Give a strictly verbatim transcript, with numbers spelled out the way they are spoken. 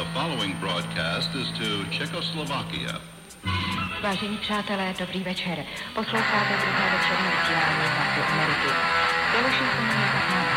following broadcast is to Czechoslovakia. Vážení přátelé, dobrý večer. Posloucháte druhé večer